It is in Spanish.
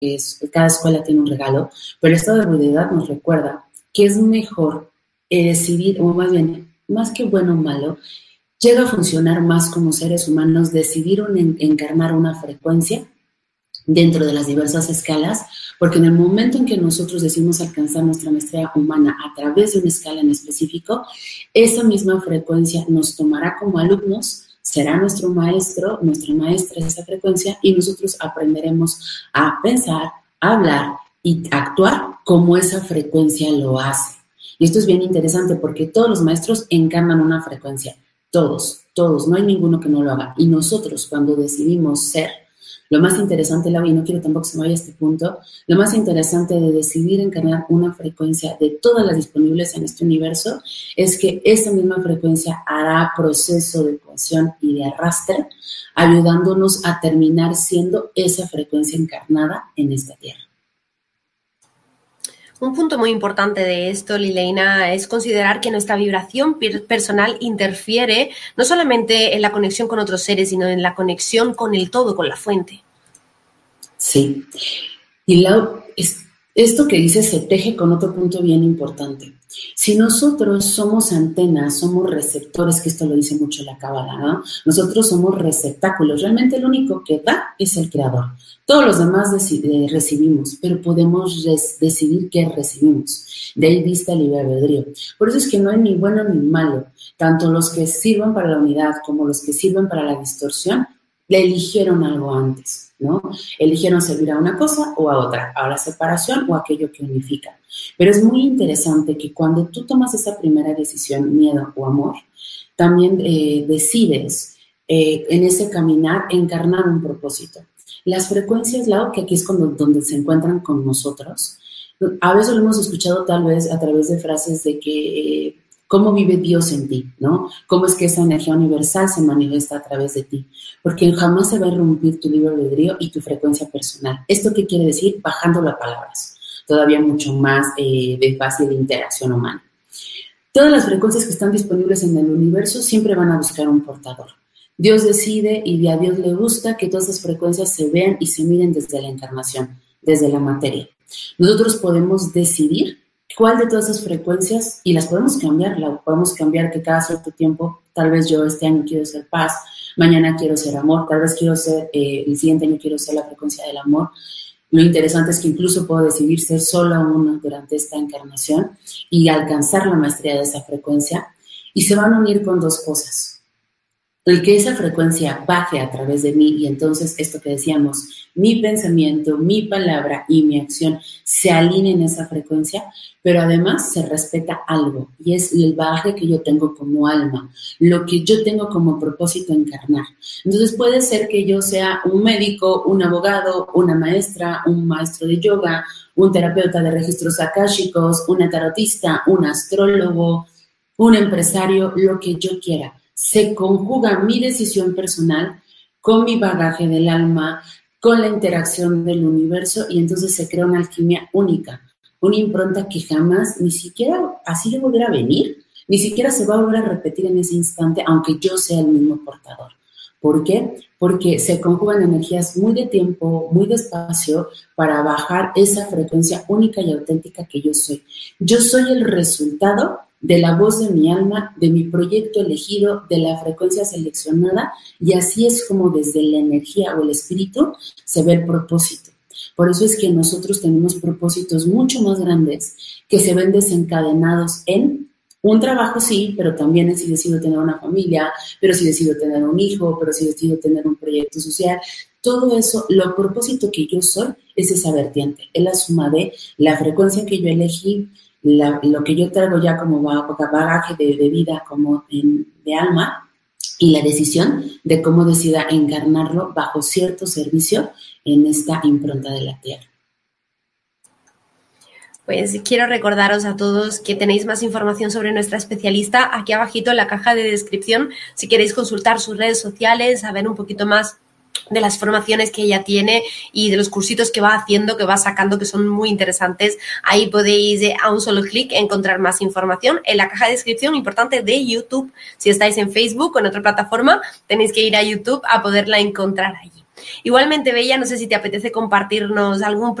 cada escuela tiene un regalo, pero el estado de ebriedad nos recuerda que es mejor decidir, o más bien, más que bueno o malo, llega a funcionar más como seres humanos decidir encarnar una frecuencia dentro de las diversas escalas, porque en el momento en que nosotros decidimos alcanzar nuestra maestría humana a través de una escala en específico, esa misma frecuencia nos tomará como alumnos, será nuestro maestro, nuestra maestra esa frecuencia, y nosotros aprenderemos a pensar, a hablar y actuar como esa frecuencia lo hace. Y esto es bien interesante porque todos los maestros encarnan una frecuencia, todos, no hay ninguno que no lo haga. Y nosotros cuando decidimos ser, lo más interesante, Lau, y no quiero tampoco que se me vaya a este punto, lo más interesante de decidir encarnar una frecuencia de todas las disponibles en este universo es que esa misma frecuencia hará proceso de cohesión y de arrastre, ayudándonos a terminar siendo esa frecuencia encarnada en esta Tierra. Un punto muy importante de esto, Lileina, es considerar que nuestra vibración personal interfiere no solamente en la conexión con otros seres, sino en la conexión con el todo, con la fuente. Sí. Y esto que dices se teje con otro punto bien importante. Si nosotros somos antenas, somos receptores, que esto lo dice mucho la Cábala, ¿no? Nosotros somos receptáculos. Realmente el único que da es el Creador. Todos los demás recibimos, pero podemos decidir qué recibimos. De ahí dista el libre albedrío. Por eso es que no hay ni bueno ni malo. Tanto los que sirven para la unidad como los que sirven para la distorsión, le eligieron algo antes, ¿no? Eligieron servir a una cosa o a otra, a la separación o a aquello que unifica. Pero es muy interesante que cuando tú tomas esa primera decisión, miedo o amor, también decides en ese caminar encarnar un propósito. Las frecuencias, Lau, que aquí es donde se encuentran con nosotros, a veces lo hemos escuchado tal vez a través de frases de que cómo vive Dios en ti, ¿no? Cómo es que esa energía universal se manifiesta a través de ti, porque jamás se va a irrumpir tu libre albedrío y tu frecuencia personal. ¿Esto qué quiere decir? Bajándolo a palabras, todavía mucho más de fácil interacción humana. Todas las frecuencias que están disponibles en el universo siempre van a buscar un portador. Dios decide y a Dios le gusta que todas esas frecuencias se vean y se miren desde la encarnación, desde la materia. Nosotros podemos decidir cuál de todas esas frecuencias, y las podemos cambiar que cada cierto tiempo, tal vez yo este año quiero ser paz, mañana quiero ser amor, tal vez quiero ser, el siguiente año quiero ser la frecuencia del amor. Lo interesante es que incluso puedo decidir ser sola uno durante esta encarnación y alcanzar la maestría de esa frecuencia, y se van a unir con dos cosas. El que esa frecuencia baje a través de mí y entonces esto que decíamos, mi pensamiento, mi palabra y mi acción se alineen en esa frecuencia, pero además se respeta algo y es el bagaje que yo tengo como alma, lo que yo tengo como propósito encarnar. Entonces puede ser que yo sea un médico, un abogado, una maestra, un maestro de yoga, un terapeuta de registros akáshicos, una tarotista, un astrólogo, un empresario, lo que yo quiera. Se conjuga mi decisión personal con mi bagaje del alma, con la interacción del universo y entonces se crea una alquimia única, una impronta que jamás, ni siquiera así de volver a venir, ni siquiera se va a volver a repetir en ese instante, aunque yo sea el mismo portador. ¿Por qué? Porque se conjugan energías muy de tiempo, muy despacio, para bajar esa frecuencia única y auténtica que yo soy. Yo soy el resultado de la voz de mi alma, de mi proyecto elegido, de la frecuencia seleccionada, y así es como desde la energía o el espíritu se ve el propósito. Por eso es que nosotros tenemos propósitos mucho más grandes que se ven desencadenados en un trabajo, sí, pero también si decido tener una familia, pero si decido tener un hijo, pero si decido tener un proyecto social. Todo eso, lo propósito que yo soy es esa vertiente, es la suma de la frecuencia que yo elegí, lo que yo traigo ya como bagaje de vida, como de alma, y la decisión de cómo decida encarnarlo bajo cierto servicio en esta impronta de la Tierra. Pues quiero recordaros a todos que tenéis más información sobre nuestra especialista aquí abajito en la caja de descripción, si queréis consultar sus redes sociales, saber un poquito más de las formaciones que ella tiene y de los cursitos que va haciendo, que va sacando, que son muy interesantes. Ahí podéis a un solo clic encontrar más información en la caja de descripción, importante, de YouTube. Si estáis en Facebook o en otra plataforma, tenéis que ir a YouTube a poderla encontrar allí. Igualmente, Bella, no sé si te apetece compartirnos algún